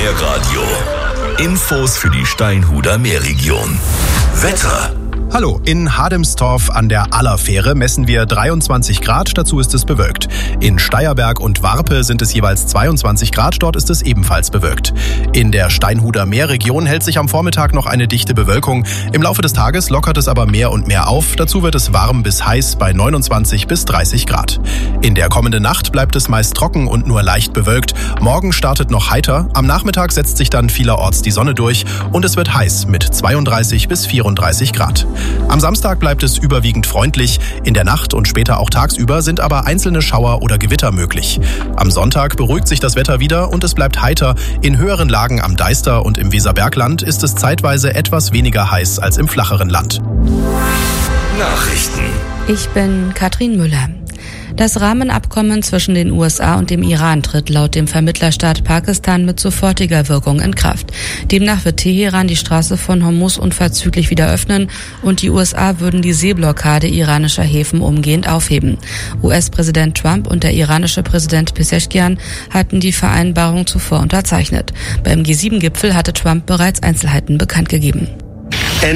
Meerradio. Infos für die Steinhuder Meerregion. Wetter. Hallo, in Hademstorf an der Allerfähre messen wir 23 Grad, dazu ist es bewölkt. In Steierberg und Warpe sind es jeweils 22 Grad, dort ist es ebenfalls bewölkt. In der Steinhuder Meerregion hält sich am Vormittag noch eine dichte Bewölkung. Im Laufe des Tages lockert es aber mehr und mehr auf, dazu wird es warm bis heiß bei 29 bis 30 Grad. In der kommenden Nacht bleibt es meist trocken und nur leicht bewölkt. Morgen startet noch heiter, am Nachmittag setzt sich dann vielerorts die Sonne durch und es wird heiß mit 32 bis 34 Grad. Am Samstag bleibt es überwiegend freundlich. In der Nacht und später auch tagsüber sind aber einzelne Schauer oder Gewitter möglich. Am Sonntag beruhigt sich das Wetter wieder und es bleibt heiter. In höheren Lagen am Deister und im Weserbergland ist es zeitweise etwas weniger heiß als im flacheren Land. Nachrichten. Ich bin Katrin Müller. Das Rahmenabkommen zwischen den USA und dem Iran tritt laut dem Vermittlerstaat Pakistan mit sofortiger Wirkung in Kraft. Demnach wird Teheran die Straße von Hormuz unverzüglich wieder öffnen und die USA würden die Seeblockade iranischer Häfen umgehend aufheben. US-Präsident Trump und der iranische Präsident Pezeshkian hatten die Vereinbarung zuvor unterzeichnet. Beim G7-Gipfel hatte Trump bereits Einzelheiten bekannt gegeben. Der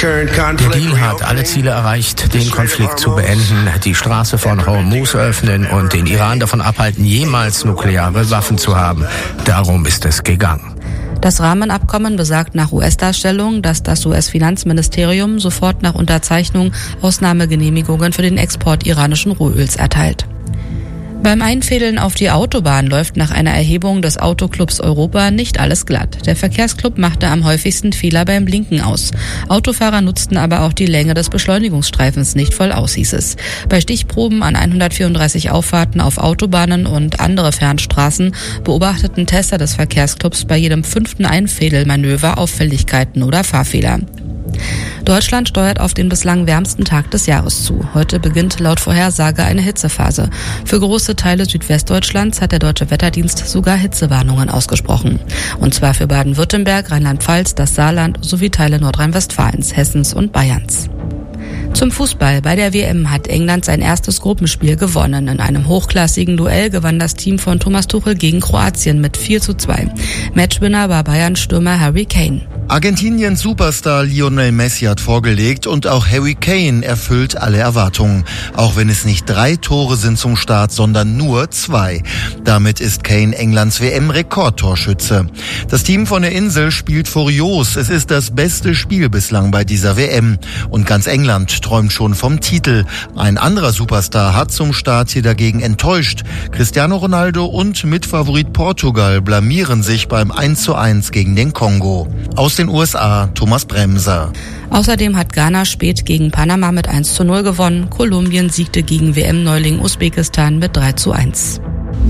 Deal hat alle Ziele erreicht, den Konflikt zu beenden, die Straße von Hormuz öffnen und den Iran davon abhalten, jemals nukleare Waffen zu haben. Darum ist es gegangen. Das Rahmenabkommen besagt nach US-Darstellung, dass das US-Finanzministerium sofort nach Unterzeichnung Ausnahmegenehmigungen für den Export iranischen Rohöls erteilt. Beim Einfädeln auf die Autobahn läuft nach einer Erhebung des Autoclubs Europa nicht alles glatt. Der Verkehrsclub machte am häufigsten Fehler beim Blinken aus. Autofahrer nutzten aber auch die Länge des Beschleunigungsstreifens nicht voll aus, hieß es. Bei Stichproben an 134 Auffahrten auf Autobahnen und andere Fernstraßen beobachteten Tester des Verkehrsclubs bei jedem 5. Einfädelmanöver Auffälligkeiten oder Fahrfehler. Deutschland steuert auf den bislang wärmsten Tag des Jahres zu. Heute beginnt laut Vorhersage eine Hitzephase. Für große Teile Südwestdeutschlands hat der Deutsche Wetterdienst sogar Hitzewarnungen ausgesprochen. Und zwar für Baden-Württemberg, Rheinland-Pfalz, das Saarland sowie Teile Nordrhein-Westfalens, Hessens und Bayerns. Zum Fußball. Bei der WM hat England sein erstes Gruppenspiel gewonnen. In einem hochklassigen Duell gewann das Team von Thomas Tuchel gegen Kroatien mit 4:2. Matchwinner war Bayern-Stürmer Harry Kane. Argentiniens Superstar Lionel Messi hat vorgelegt und auch Harry Kane erfüllt alle Erwartungen. Auch wenn es nicht 3 Tore sind zum Start, sondern nur 2. Damit ist Kane Englands WM-Rekordtorschütze. Das Team von der Insel spielt furios. Es ist das beste Spiel bislang bei dieser WM. Und ganz England träumt schon vom Titel. Ein anderer Superstar hat zum Start hier dagegen enttäuscht. Cristiano Ronaldo und Mitfavorit Portugal blamieren sich beim 1:1 gegen den Kongo. Aus den USA, Thomas Bremser. Außerdem hat Ghana spät gegen Panama mit 1:0 gewonnen. Kolumbien siegte gegen WM-Neuling Usbekistan mit 3:1.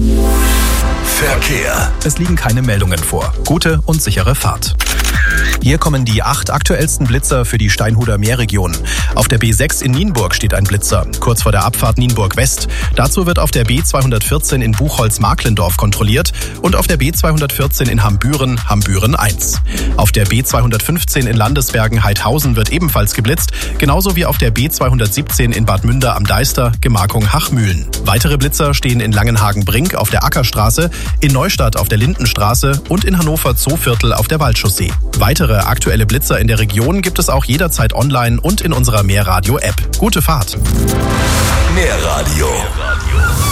Verkehr. Es liegen keine Meldungen vor. Gute und sichere Fahrt. Hier kommen die 8 aktuellsten Blitzer für die Steinhuder Meerregion. Auf der B6 in Nienburg steht ein Blitzer, kurz vor der Abfahrt Nienburg West. Dazu wird auf der B214 in Buchholz-Marklendorf kontrolliert und auf der B214 in Hambüren, Hambüren 1. Auf der B215 in Landesbergen-Heidhausen wird ebenfalls geblitzt, genauso wie auf der B217 in Bad Münder am Deister, Gemarkung Hachmühlen. Weitere Blitzer stehen in Langenhagen-Brink auf der Ackerstraße, in Neustadt auf der Lindenstraße und in Hannover Zooviertel auf der Waldchaussee. Weitere aktuelle Blitzer in der Region gibt es auch jederzeit online und in unserer Meerradio-App. Gute Fahrt! Meerradio.